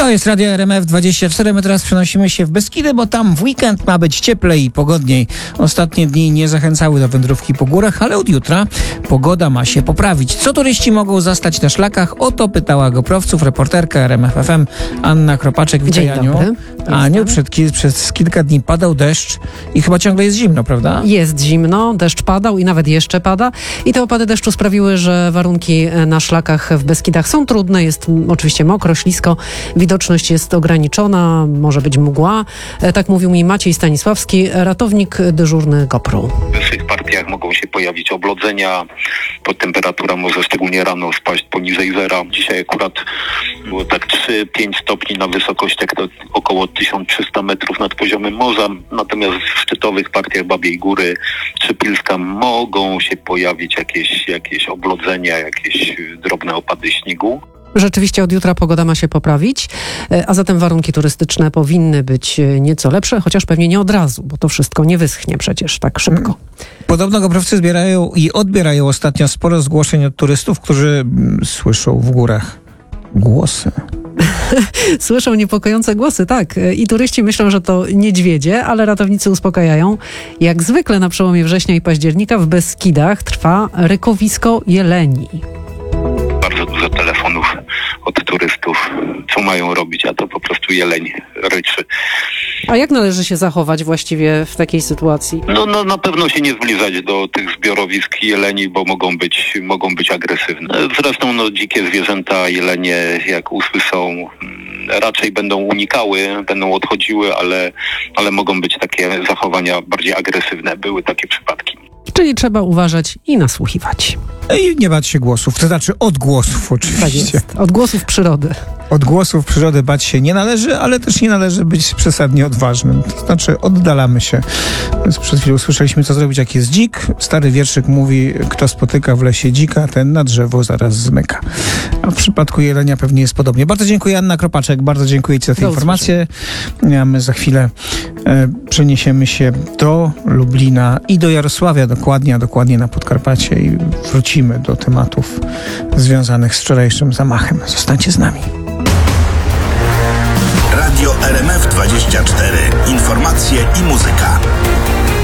To jest Radio RMF24. My teraz przenosimy się w Beskidy, bo tam w weekend ma być cieplej i pogodniej. Ostatnie dni nie zachęcały do wędrówki po górach, ale od jutra pogoda ma się poprawić. Co turyści mogą zastać na szlakach? O to pytała Goprowców reporterka RMF FM Anna Kropaczek. Witaj, Aniu. Aniu, przez kilka dni padał deszcz i chyba ciągle jest zimno, prawda? Jest zimno, deszcz padał i nawet jeszcze pada. I te opady deszczu sprawiły, że warunki na szlakach w Beskidach są trudne. Jest oczywiście mokro, ślisko. Widoczność jest ograniczona, może być mgła. Tak mówił mi Maciej Stanisławski, ratownik dyżurny GoPru. W tych partiach mogą się pojawić oblodzenia, temperatura może szczególnie rano spaść poniżej zera. Dzisiaj akurat było tak 3-5 stopni na wysokościach, to około 1300 metrów nad poziomem morza. Natomiast w szczytowych partiach Babiej Góry czy Pilska mogą się pojawić jakieś oblodzenia, jakieś drobne opady śniegu. Rzeczywiście od jutra pogoda ma się poprawić, a zatem warunki turystyczne powinny być nieco lepsze, chociaż pewnie nie od razu, bo to wszystko nie wyschnie przecież tak szybko. Podobno Goprowcy zbierają i odbierają ostatnio sporo zgłoszeń od turystów, którzy słyszą w górach głosy. Słyszą niepokojące głosy, tak. I turyści myślą, że to niedźwiedzie, ale ratownicy uspokajają. Jak zwykle na przełomie września i października w Beskidach trwa rykowisko jeleni. Bardzo dużo telefonów od turystów, co mają robić, a to po prostu jeleń ryczy. A jak należy się zachować właściwie w takiej sytuacji? No na pewno się nie zbliżać do tych zbiorowisk jeleni, bo mogą być agresywne. Zresztą dzikie zwierzęta, jelenie, jak usłyszą, raczej będą unikały, będą odchodziły, ale mogą być takie zachowania bardziej agresywne. Były takie przypadki. Czyli trzeba uważać i nasłuchiwać. I nie bać się głosów, to znaczy odgłosów oczywiście. Tak jest, odgłosów przyrody. Odgłosów przyrody bać się nie należy, ale też nie należy być przesadnie odważnym. To znaczy oddalamy się. Przed chwilą usłyszeliśmy, co zrobić, jak jest dzik. Stary wierszyk mówi, kto spotyka w lesie dzika, ten na drzewo zaraz zmyka. A w przypadku jelenia pewnie jest podobnie. Bardzo dziękuję, Anna Kropaczek, bardzo dziękuję Ci za tę informację. A my za chwilę przeniesiemy się do Lublina i do Jarosławia a dokładnie na Podkarpacie i wrócimy do tematów związanych z wczorajszym zamachem. Zostańcie z nami. Radio RMF24. Informacje i muzyka.